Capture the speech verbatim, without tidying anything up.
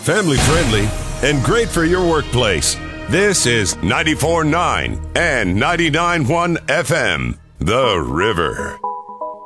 family friendly, and great for your workplace. This is ninety-four point nine and ninety-nine point one F M, The River.